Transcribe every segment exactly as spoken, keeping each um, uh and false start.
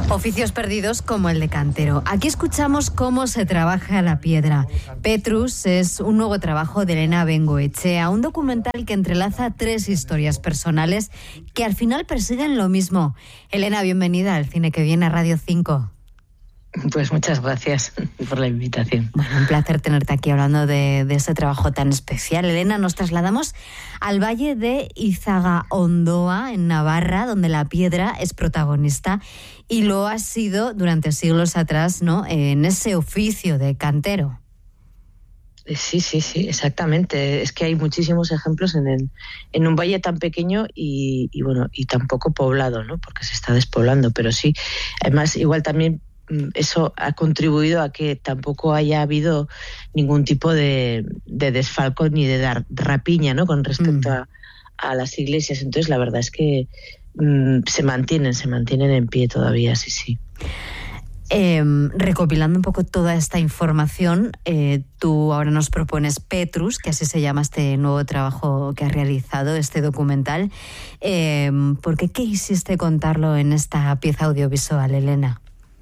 Oficios perdidos como el de cantero. Aquí escuchamos cómo se trabaja la piedra. Petrus es un nuevo trabajo de Elena Bengoechea, un documental que entrelaza tres historias personales que al final persiguen lo mismo. Elena, bienvenida al Cine que Viene a Radio cinco. Pues muchas gracias por la invitación. Bueno, un placer tenerte aquí hablando de, de ese trabajo tan especial. Elena, nos trasladamos al valle de Izaga-Ondoa, en Navarra, donde la piedra es protagonista y lo ha sido durante siglos atrás, ¿no?, en ese oficio de cantero. Sí, sí, sí, exactamente. Es que hay muchísimos ejemplos en el, en un valle tan pequeño y, y bueno, y tan poco poblado, ¿no?, porque se está despoblando, pero sí. Además, igual también eso ha contribuido a que tampoco haya habido ningún tipo de, de desfalco ni de dar, rapiña, ¿no?, con respecto mm. a, a las iglesias. Entonces, la verdad es que mm, se mantienen, se mantienen en pie todavía, sí, sí. Eh, recopilando un poco toda esta información, eh, tú ahora nos propones Petrus, que así se llama este nuevo trabajo que has realizado, este documental. Eh, ¿Por qué quisiste contarlo en esta pieza audiovisual, Elena?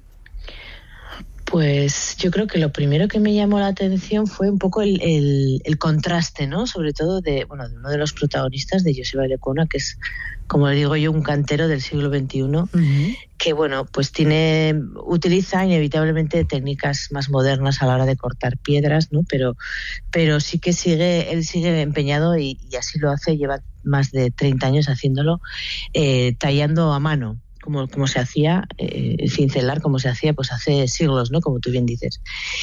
Pues yo creo que lo primero que me llamó la atención fue un poco el, el, el contraste, ¿no?, sobre todo de, bueno, de uno de los protagonistas, de Joseba Lecona, que es, como le digo yo, un cantero del siglo veintiuno, uh-huh. que bueno, pues tiene, utiliza inevitablemente técnicas más modernas a la hora de cortar piedras, ¿no?, pero, pero sí que sigue, él sigue empeñado y, y así lo hace, lleva más de treinta años haciéndolo, eh, tallando a mano. Como, como se hacía, eh, cincelar, como se hacía pues hace siglos, ¿no?, como tú bien dices.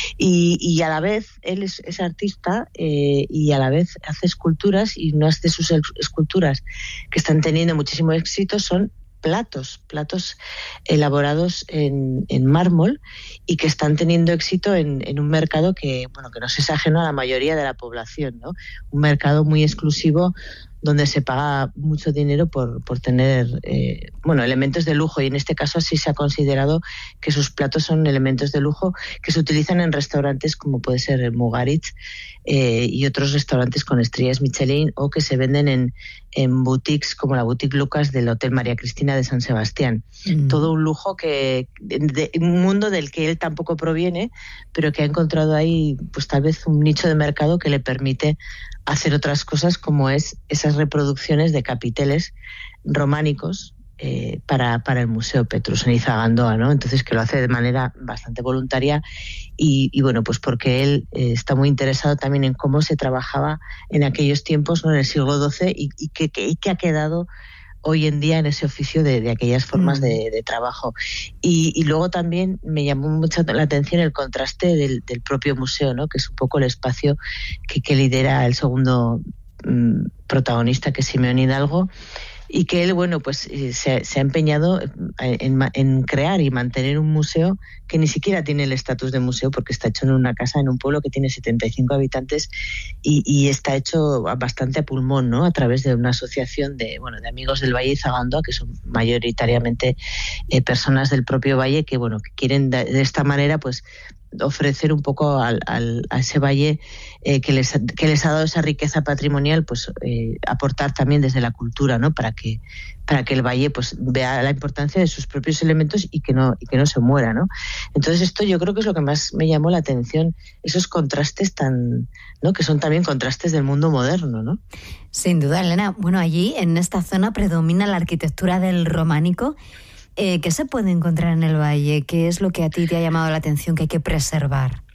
Y, y a la vez, él es, es artista eh, y a la vez hace esculturas, y unas de sus esculturas que están teniendo muchísimo éxito son platos, platos elaborados en, en mármol y que están teniendo éxito en, en un mercado que, bueno, que no es ajeno a la mayoría de la población, ¿no? Un mercado muy exclusivo donde se paga mucho dinero por, por tener eh, bueno, elementos de lujo, y en este caso así se ha considerado que sus platos son elementos de lujo que se utilizan en restaurantes como puede ser el Mugaritz eh, y otros restaurantes con estrellas Michelin, o que se venden en, en boutiques como la Boutique Lucas del Hotel María Cristina de San Sebastián. Mm. Todo un lujo que de, de, un mundo del que él tampoco proviene, pero que ha encontrado ahí pues tal vez un nicho de mercado que le permite hacer otras cosas, como es esas reproducciones de capiteles románicos eh, para, para el Museo Petrus en Izaga-Ondoa, ¿no? Entonces, que lo hace de manera bastante voluntaria y, y bueno, pues porque él eh, está muy interesado también en cómo se trabajaba en aquellos tiempos, ¿no?, en el siglo doce, y, y, que, que, y que ha quedado hoy en día en ese oficio de, de aquellas formas mm. de, de trabajo. Y, y luego también me llamó mucho la atención el contraste del, del propio museo, ¿no?, que es un poco el espacio que, que lidera el segundo mm, protagonista, que es Simeón Hidalgo, y que él, bueno, pues se, se ha empeñado en, en crear y mantener un museo que ni siquiera tiene el estatus de museo, porque está hecho en una casa en un pueblo que tiene setenta y cinco habitantes y, y está hecho bastante a pulmón, ¿no?, a través de una asociación de, bueno, de amigos del Valle de Izaga-Ondoa, que son mayoritariamente eh, personas del propio valle que, bueno, que quieren de, de esta manera, pues, ofrecer un poco al, al, a ese valle eh, que, les, que les ha dado esa riqueza patrimonial, pues eh, aportar también desde la cultura, ¿no?, para que para que el valle pues vea la importancia de sus propios elementos y que no y que no se muera, ¿no? Entonces esto yo creo que es lo que más me llamó la atención, esos contrastes tan, ¿no?, que son también contrastes del mundo moderno, ¿no? Sin duda, Elena. Bueno, allí en esta zona predomina la arquitectura del románico. Eh, ¿Qué se puede encontrar en el valle? ¿Qué es lo que a ti te ha llamado la atención que hay que preservar?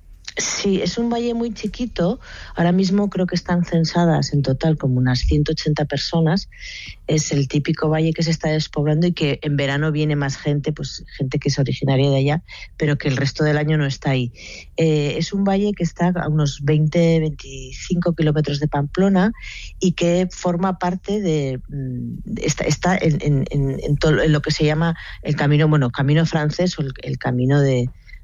Sí, es un valle muy chiquito. Ahora mismo creo que están censadas en total como unas ciento ochenta personas. Es el típico valle que se está despoblando y que en verano viene más gente, pues gente que es originaria de allá, pero que el resto del año no está ahí. Eh, es un valle que está a unos veinte, veinticinco kilómetros de Pamplona y que forma parte de... Está, está en, en, en, en, todo, en lo que se llama el camino, bueno, camino francés o el, el camino de...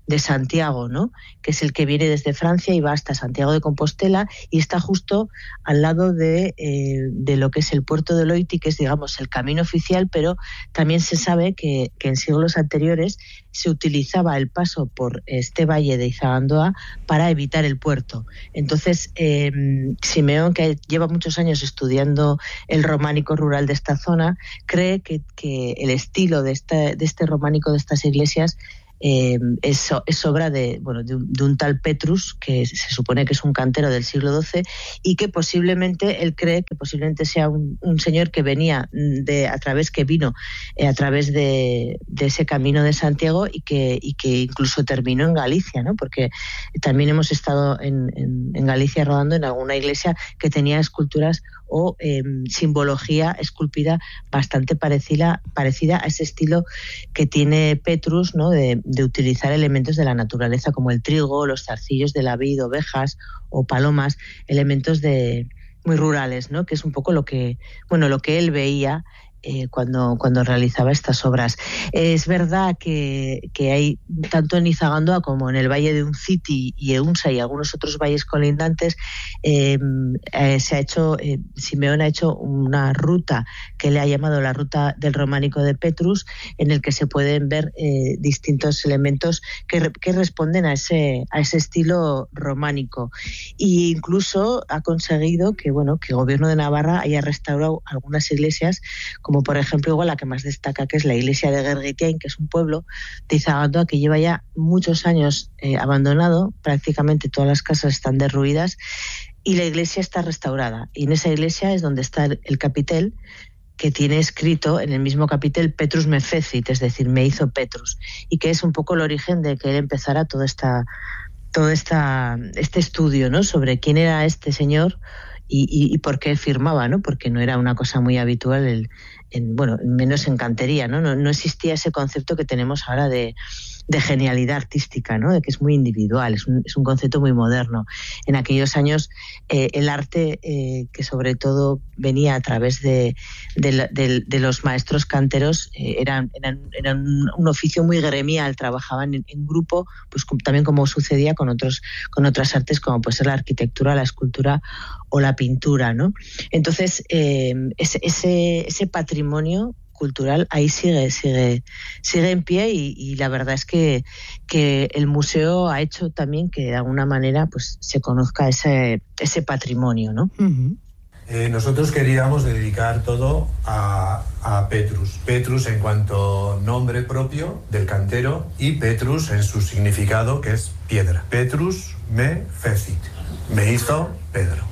de Santiago, ¿no? Que es el que viene desde Francia y va hasta Santiago de Compostela y está justo al lado de, eh, de lo que es el puerto de Loiti, que es, digamos, el camino oficial, pero también se sabe que, que en siglos anteriores se utilizaba el paso por este valle de Izagandoa para evitar el puerto. Entonces, eh, Simeón, que lleva muchos años estudiando el románico rural de esta zona, cree que, que el estilo de, esta, de este románico de estas iglesias Eh, es, es obra de, bueno, de, un, de un tal Petrus, que se supone que es un cantero del siglo doce, y que posiblemente, él cree que posiblemente sea un, un señor que venía de, a través, que vino eh, a través de, de ese camino de Santiago y que, y que incluso terminó en Galicia, ¿no? Porque también hemos estado en, en, en Galicia rodando en alguna iglesia que tenía esculturas o eh, simbología esculpida bastante parecida, parecida a ese estilo que tiene Petrus, ¿no? De, de utilizar elementos de la naturaleza como el trigo, los zarcillos de la vid, ovejas o palomas, elementos de muy rurales, ¿no? Que es un poco lo que, bueno, lo que él veía Eh, cuando, cuando realizaba estas obras. Es verdad que, que hay, tanto en Izagandoa como en el Valle de Unciti y Eunsa y algunos otros valles colindantes, eh, eh, se ha hecho, eh, Simeón ha hecho una ruta que le ha llamado la ruta del románico de Petrus, en el que se pueden ver eh, distintos elementos que, que responden a ese, a ese estilo románico. E incluso ha conseguido que, bueno, que el gobierno de Navarra haya restaurado algunas iglesias, como como por ejemplo igual la que más destaca, que es la iglesia de Gergitiain, que es un pueblo de Izagandoa que lleva ya muchos años eh, abandonado, prácticamente todas las casas están derruidas y la iglesia está restaurada. Y en esa iglesia es donde está el, el capitel, que tiene escrito en el mismo capitel Petrus me fecit, es decir, me hizo Petrus, y que es un poco el origen de que él empezara toda esta, todo esta, este estudio, ¿no? Sobre quién era este señor y, y, y por qué firmaba, ¿no? Porque no era una cosa muy habitual, el, en, bueno, menos en cantería, ¿no? No, no existía ese concepto que tenemos ahora de, de genialidad artística, ¿no? De que es muy individual, es un, es un concepto muy moderno. En aquellos años eh, el arte, eh, que sobre todo venía a través de, de, de, de los maestros canteros, eh, eran, eran, eran un oficio muy gremial, trabajaban en, en grupo, pues como, también como sucedía con, otros, con otras artes como puede ser la arquitectura, la escultura o la pintura, ¿no? Entonces, eh, ese, ese, ese patrimonio cultural ahí sigue sigue sigue en pie y, y la verdad es que, que el museo ha hecho también que de alguna manera pues se conozca ese, ese patrimonio, ¿no? Uh-huh. Eh, nosotros queríamos dedicar todo a, a Petrus. Petrus en cuanto nombre propio del cantero y Petrus en su significado, que es piedra. Petrus me fecit, me hizo Pedro.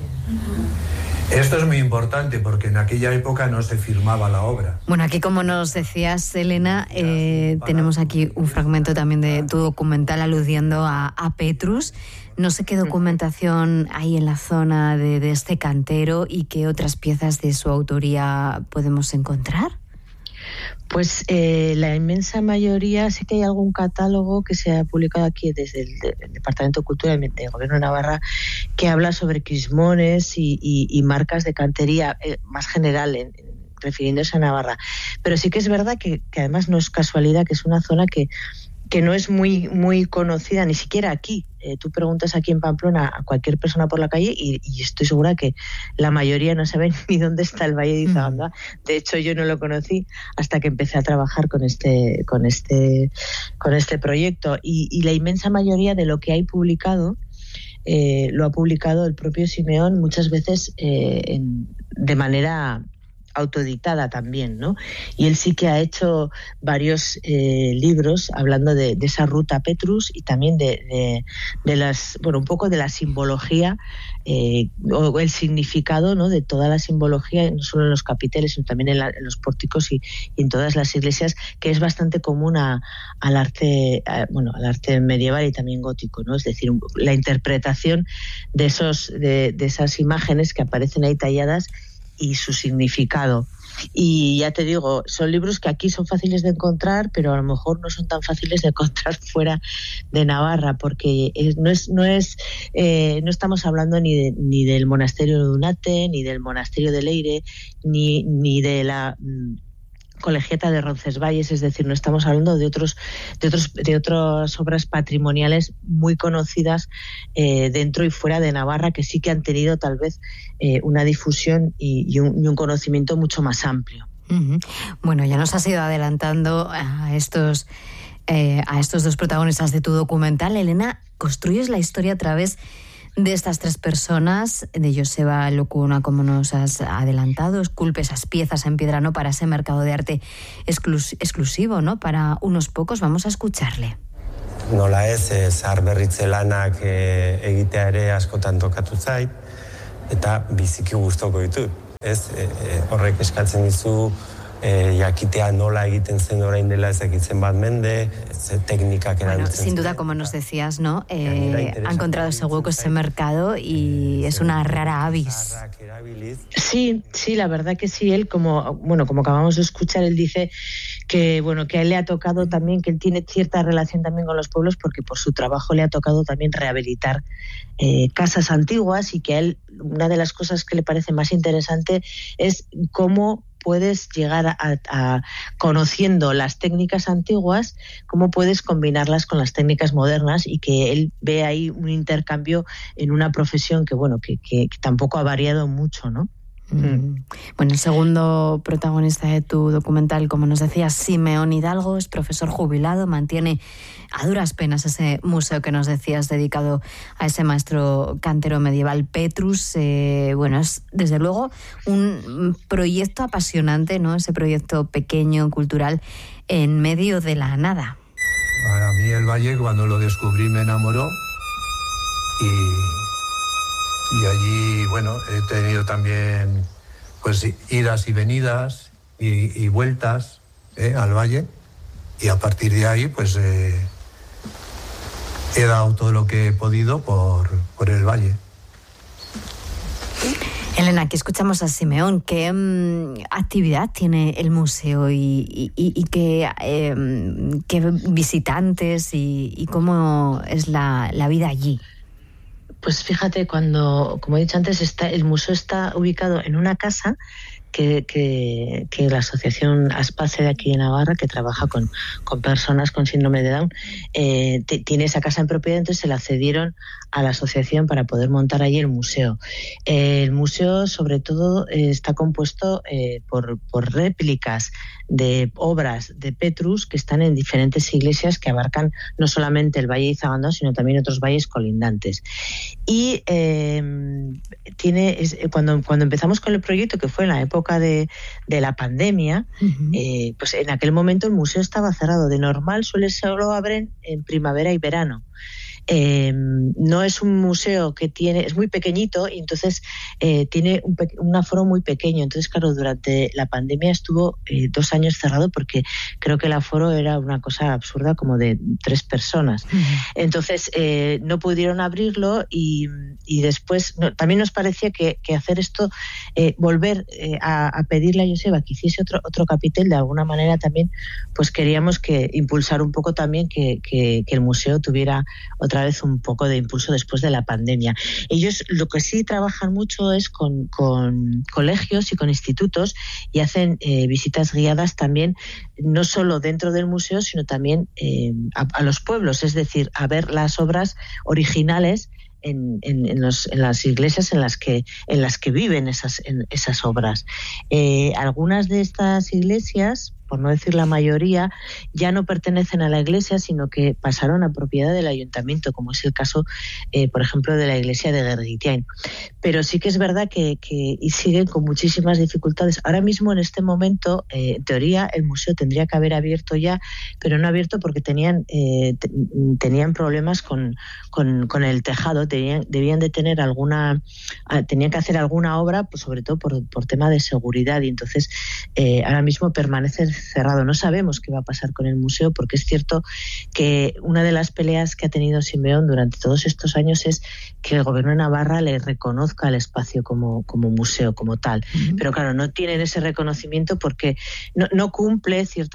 Esto es muy importante porque en aquella época no se firmaba la obra. Bueno, aquí como nos decías, Elena, eh, tenemos aquí un fragmento también de tu documental aludiendo a, a Petrus. No sé qué documentación hay en la zona de, de este cantero y qué otras piezas de su autoría podemos encontrar. Pues eh, la inmensa mayoría, sí que hay algún catálogo que se ha publicado aquí desde el, el Departamento de Cultura del Gobierno de Navarra que habla sobre crismones y, y, y marcas de cantería eh, más general, en, en, refiriéndose a Navarra. Pero sí que es verdad que, que además no es casualidad, que es una zona que que no es muy muy conocida, ni siquiera aquí. Eh, tú preguntas aquí en Pamplona a cualquier persona por la calle y, y estoy segura que la mayoría no saben ni dónde está el Valle de Izagandoa. De hecho, yo no lo conocí hasta que empecé a trabajar con este con este con este proyecto. Y, y la inmensa mayoría de lo que hay publicado eh, lo ha publicado el propio Simeón, muchas veces eh, en, de manera autodictada también, ¿no? Y él sí que ha hecho varios eh, libros hablando de, de esa ruta Petrus y también de, de, de las, bueno, un poco de la simbología eh, o el significado, ¿no? De toda la simbología, no solo en los capiteles, sino también en, la, en los pórticos y, y en todas las iglesias, que es bastante común a, al arte, a, bueno, al arte medieval y también gótico, ¿no? Es decir, la interpretación de esos, de, de esas imágenes que aparecen ahí talladas y su significado. Y ya te digo, son libros que aquí son fáciles de encontrar, pero a lo mejor no son tan fáciles de encontrar fuera de Navarra, porque es, no es no es eh, no estamos hablando ni de, ni del monasterio de Unate, ni del monasterio de Leire, ni ni de la Colegiata de Roncesvalles, es decir, no estamos hablando de otros de otros de otras obras patrimoniales muy conocidas eh, dentro y fuera de Navarra, que sí que han tenido tal vez eh, una difusión y, y, un, y un conocimiento mucho más amplio. Uh-huh. Bueno, ya nos has ido adelantando a estos eh, a estos dos protagonistas de tu documental. Elena, construyes la historia a través de estas tres personas, de Joseba Locuna, como nos has adelantado. Esculpe esas piezas en piedra, ¿no?, para ese mercado de arte exclus- exclusivo, ¿no?, para unos pocos. Vamos a escucharle. Nola ez, zahar berritze lanak e, egitea ere askotan tokatu zait, eta biziki gustoko ditut. Ez, e, e, horrek eskatzen dizu e, jakitea nola egiten zen orain dela ezakitzen bat mende, ze teknikak erabiltzen. Bueno, sin duda, como nos decías, ¿no? Eh, ha encontrado ese hueco, ese mercado, y es una rara avis. Sí, sí, la verdad que sí. Él, como bueno, como acabamos de escuchar, él dice que bueno, que a él le ha tocado también, que él tiene cierta relación también con los pueblos, porque por su trabajo le ha tocado también rehabilitar eh, casas antiguas, y que a él una de las cosas que le parece más interesante es cómo puedes llegar a, a, conociendo las técnicas antiguas, cómo puedes combinarlas con las técnicas modernas, y que él ve ahí un intercambio en una profesión que bueno que, que, que tampoco ha variado mucho, ¿no? Mm. Bueno, el segundo protagonista de tu documental, como nos decías, Simeón Hidalgo, es profesor jubilado, mantiene a duras penas ese museo que nos decías dedicado a ese maestro cantero medieval Petrus. Eh, bueno, es desde luego un proyecto apasionante, ¿no? Ese proyecto pequeño, cultural, en medio de la nada. A mí el valle, cuando lo descubrí, me enamoró, y Y allí, bueno, he tenido también pues idas y venidas y, y vueltas eh, al valle, y a partir de ahí pues eh, he dado todo lo que he podido por, por el valle. Elena, aquí escuchamos a Simeón. ¿Qué um, actividad tiene el museo y, y, y qué, eh, qué visitantes y, y cómo es la, la vida allí? Pues fíjate, cuando, como he dicho antes, está, el museo está ubicado en una casa que, que, que la asociación Aspace de aquí en Navarra, que trabaja con, con personas con síndrome de Down, eh, t- tiene esa casa en propiedad, entonces se la cedieron a la asociación para poder montar allí el museo. Eh, el museo, sobre todo, eh, está compuesto eh, por, por réplicas de obras de Petrus que están en diferentes iglesias que abarcan no solamente el Valle de Izabandón, sino también otros valles colindantes. Y eh, tiene es, cuando, cuando empezamos con el proyecto, que fue en la época de, de la pandemia, uh-huh. eh, pues en aquel momento el museo estaba cerrado. De normal suele solo abren en primavera y verano. Eh, no es un museo que tiene, es muy pequeñito, y entonces eh, tiene un, pe- un aforo muy pequeño. Entonces, claro, durante la pandemia estuvo eh, dos años cerrado, porque creo que el aforo era una cosa absurda, como de tres personas. Uh-huh. Entonces eh, no pudieron abrirlo, y, y después no, también nos parecía que, que hacer esto, eh, volver eh, a, a pedirle a Joseba que hiciese otro, otro capitel, de alguna manera también pues queríamos que impulsar un poco también que, que, que el museo tuviera otra otra vez un poco de impulso después de la pandemia. Ellos lo que sí trabajan mucho es con, con colegios y con institutos, y hacen eh, visitas guiadas también, no solo dentro del museo, sino también eh, a, a los pueblos, es decir, a ver las obras originales En, en, en, los, en las iglesias en las que en las que viven esas, en, esas obras. Eh, algunas de estas iglesias, por no decir la mayoría, ya no pertenecen a la iglesia, sino que pasaron a propiedad del ayuntamiento, como es el caso, eh, por ejemplo, de la iglesia de Gergitiain. Pero sí que es verdad que, que y siguen con muchísimas dificultades. Ahora mismo, en este momento, eh, en teoría, el museo tendría que haber abierto ya, pero no ha abierto porque tenían eh, t- tenían problemas con, con, con el tejado. Tenían, debían de tener alguna, tenían que hacer alguna obra, pues sobre todo por, por tema de seguridad, y entonces eh, ahora mismo permanece cerrado. No sabemos qué va a pasar con el museo, porque es cierto que una de las peleas que ha tenido Simeón durante todos estos años es que el gobierno de Navarra le reconozca el espacio como, como museo, como tal. Uh-huh. Pero claro, no tienen ese reconocimiento porque no, no cumple ciertas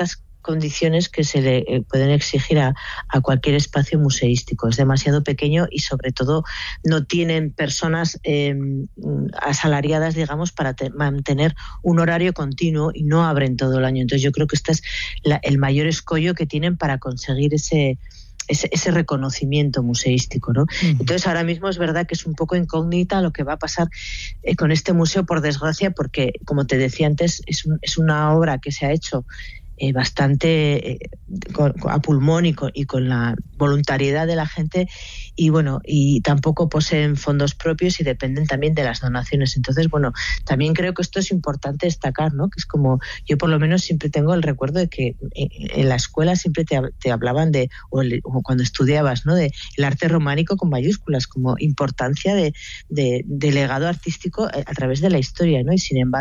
condiciones que se le eh, pueden exigir a, a cualquier espacio museístico. Es demasiado pequeño y sobre todo no tienen personas eh, asalariadas, digamos, para te, mantener un horario continuo y no abren todo el año. Entonces yo creo que este es la, el mayor escollo que tienen para conseguir ese Ese, ese reconocimiento museístico, ¿no? Uh-huh. Entonces ahora mismo es verdad que es un poco incógnita lo que va a pasar eh, con este museo, por desgracia, porque, como te decía antes, es, un, es una obra que se ha hecho eh, bastante eh, con, a pulmón y con, y con la voluntariedad de la gente, y bueno, y tampoco poseen fondos propios y dependen también de las donaciones. Entonces, bueno, también creo que esto es importante destacar, ¿no? Que es como, yo por lo menos siempre tengo el recuerdo de que en la escuela siempre te, te hablaban de, o, el, o cuando estudiabas, ¿no? De el arte románico con mayúsculas, como importancia de, de, de legado artístico a través de la historia, ¿no? Y sin embargo,